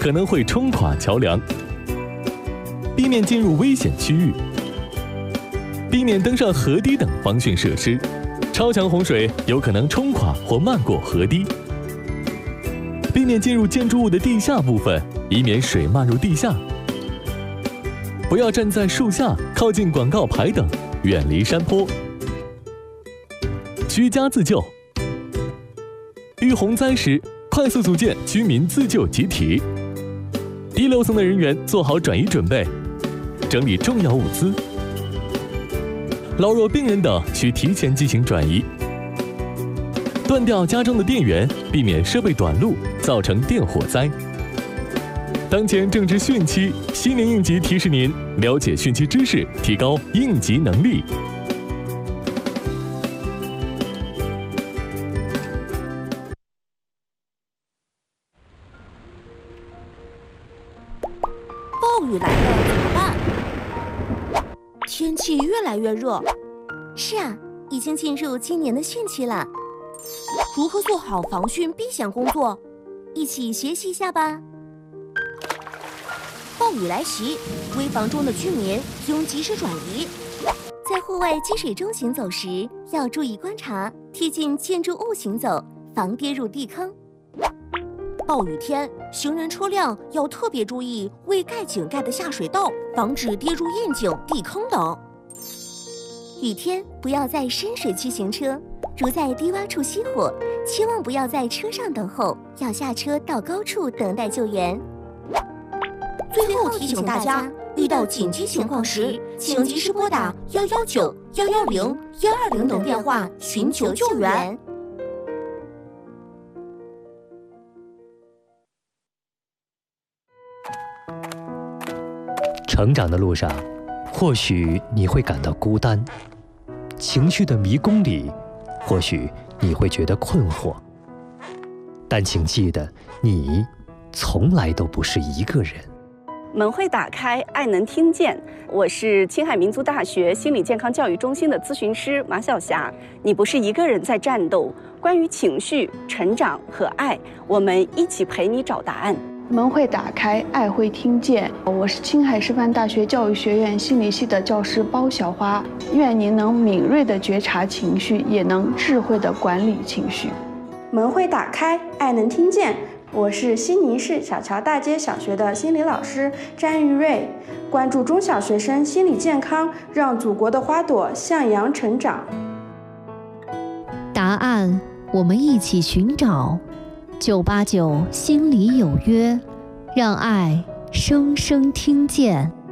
可能会冲垮桥梁，避免进入危险区域，避免登上河堤等防汛设施。超强洪水有可能冲垮或漫过河堤，避免进入建筑物的地下部分，以免水漫入地下。不要站在树下、靠近广告牌等，远离山坡。居家自救，遇洪灾时，快速组建居民自救集体。低楼层的人员做好转移准备，整理重要物资。老弱病人等需提前进行转移。断掉家中的电源，避免设备短路，造成电火灾。当前正值汛期，新年应急提示您了解汛期知识，提高应急能力。 暴雨来了怎么办？天气越来越热。 是啊，已经进入今年的汛期了。 如何做好防汛避险工作？ 一起学习一下吧。 暴雨来袭，危房中的居民应及时转移。 在户外积水中行走时，要注意观察，贴近建筑物行走，防跌入地坑。 暴雨天，行人车辆要特别注意未盖井盖的下水道，防止跌入窨井、地坑等。 雨天不要在深水区行车，如在低洼处熄火，千万不要在车上等候，要下车到高处等待救援。 最后提醒大家，遇到紧急情况时，请及时拨打119、110、120等电话寻求救援。 成长的路上，或许你会感到孤单；情绪的迷宫里，或许你会觉得困惑。但请记得，你从来都不是一个人。 门会打开，爱能听见。我是青海民族大学心理健康教育中心的咨询师马晓霞。你不是一个人在战斗，关于情绪、成长和爱，我们一起陪你找答案。 门会打开，爱会听见。我是青海师范大学教育学院心理系的教师包小花。愿您能敏锐地觉察情绪，也能智慧地管理情绪。 门会打开，爱能听见。我是西宁市小桥大街小学的心理老师詹玉瑞，关注中小学生心理健康，让祖国的花朵向阳成长。 答案我们一起寻找，989心里有约，让爱声声听见。